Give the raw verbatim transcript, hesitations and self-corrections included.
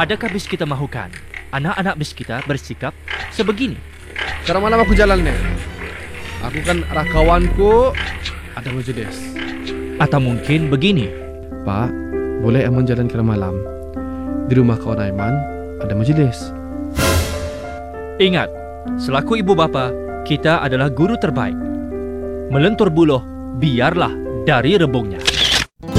Adakah bis kita mahukan anak-anak bis kita bersikap sebegini? Sekarang malam aku jalan nih. Aku kan rakawanku ada majlis. Atau mungkin begini. Pak, boleh Aiman jalan kira malam. Di rumah kawan Aiman ada majlis. Ingat, selaku ibu bapa, kita adalah guru terbaik. Melentur buluh, biarlah dari rebungnya.